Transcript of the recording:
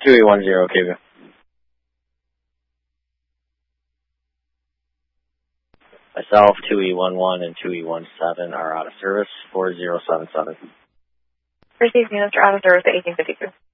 2810 KV. Myself, 2E11 and 2E17 are out of service, 4077. Received units are out of service at 1852.